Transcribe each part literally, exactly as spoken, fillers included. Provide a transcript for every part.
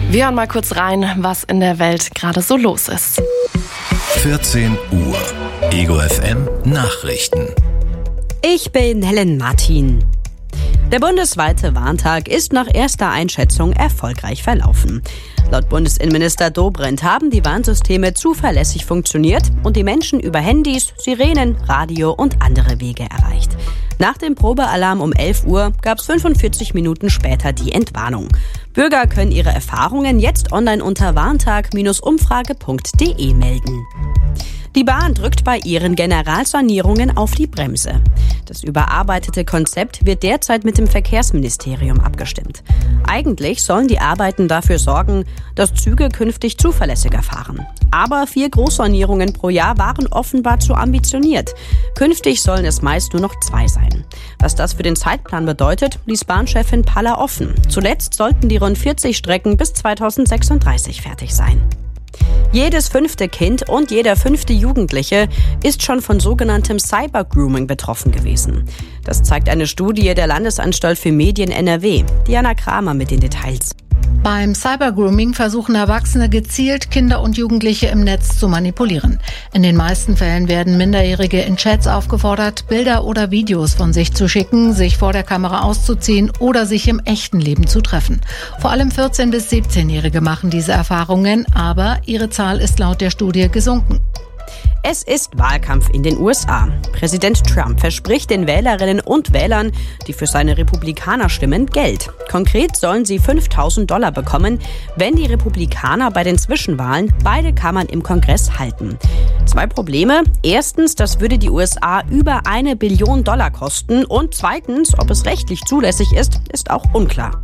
Wir hören mal kurz rein, was in der Welt gerade so los ist. vierzehn Uhr. Ego F M Nachrichten. Ich bin Helen Martin. Der bundesweite Warntag ist nach erster Einschätzung erfolgreich verlaufen. Laut Bundesinnenminister Dobrindt haben die Warnsysteme zuverlässig funktioniert und die Menschen über Handys, Sirenen, Radio und andere Wege erreicht. Nach dem Probealarm um elf Uhr gab es fünfundvierzig Minuten später die Entwarnung. Bürger können ihre Erfahrungen jetzt online unter warntag Bindestrich umfrage Punkt de melden. Die Bahn drückt bei ihren Generalsanierungen auf die Bremse. Das überarbeitete Konzept wird derzeit mit dem Verkehrsministerium abgestimmt. Eigentlich sollen die Arbeiten dafür sorgen, dass Züge künftig zuverlässiger fahren. Aber vier Großsanierungen pro Jahr waren offenbar zu ambitioniert. Künftig sollen es meist nur noch zwei sein. Was das für den Zeitplan bedeutet, ließ Bahnchefin Paller offen. Zuletzt sollten die rund vierzig Strecken bis zweitausendsechsunddreißig fertig sein. Jedes fünfte Kind und jeder fünfte Jugendliche ist schon von sogenanntem Cybergrooming betroffen gewesen. Das zeigt eine Studie der Landesanstalt für Medien N R W. Diana Kramer mit den Details. Beim Cybergrooming versuchen Erwachsene gezielt, Kinder und Jugendliche im Netz zu manipulieren. In den meisten Fällen werden Minderjährige in Chats aufgefordert, Bilder oder Videos von sich zu schicken, sich vor der Kamera auszuziehen oder sich im echten Leben zu treffen. Vor allem vierzehn- bis siebzehnjährige machen diese Erfahrungen, aber ihre Zahl ist laut der Studie gesunken. Es ist Wahlkampf in den U S A. Präsident Trump verspricht den Wählerinnen und Wählern, die für seine Republikaner stimmen, Geld. Konkret sollen sie fünftausend Dollar bekommen, wenn die Republikaner bei den Zwischenwahlen beide Kammern im Kongress halten. Zwei Probleme. Erstens, das würde die U S A über eine Billion Dollar kosten. Und zweitens, ob es rechtlich zulässig ist, ist auch unklar.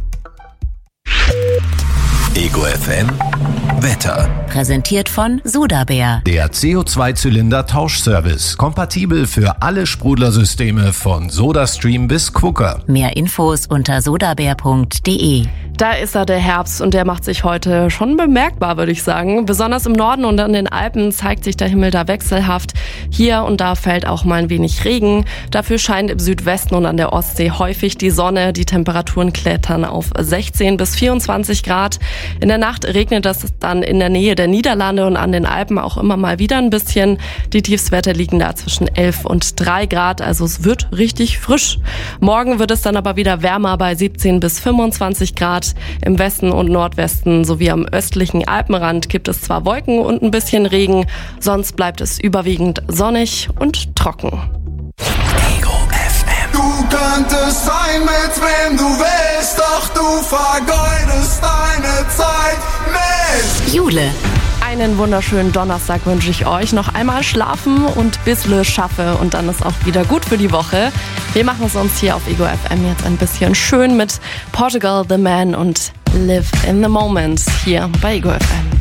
Ego F M Wetter. Präsentiert von Sodabär. Der C O zwei Zylinder Tauschservice. Kompatibel für alle Sprudlersysteme von SodaStream bis Quooker. Mehr Infos unter sodabär Punkt de. Da ist er, der Herbst, und der macht sich heute schon bemerkbar, würde ich sagen. Besonders im Norden und an den Alpen zeigt sich der Himmel da wechselhaft. Hier und da fällt auch mal ein wenig Regen. Dafür scheint im Südwesten und an der Ostsee häufig die Sonne. Die Temperaturen klettern auf sechzehn bis vierundzwanzig Grad. In der Nacht regnet es dann in der Nähe der Niederlande und an den Alpen auch immer mal wieder ein bisschen. Die Tiefstwerte liegen da zwischen elf und drei Grad, also es wird richtig frisch. Morgen wird es dann aber wieder wärmer bei siebzehn bis fünfundzwanzig Grad. Im Westen und Nordwesten sowie am östlichen Alpenrand gibt es zwar Wolken und ein bisschen Regen, sonst bleibt es überwiegend sonnig und trocken. Ego F M. Du könntest sein, mit wem du willst, doch du vergeudest deine Zeit mit Jule. Einen wunderschönen Donnerstag wünsche ich euch. Noch einmal schlafen und bissle schaffe und dann ist auch wieder gut für die Woche. Wir machen es uns hier auf Ego F M jetzt ein bisschen schön mit Portugal The Man und Live in the Moment hier bei Ego F M.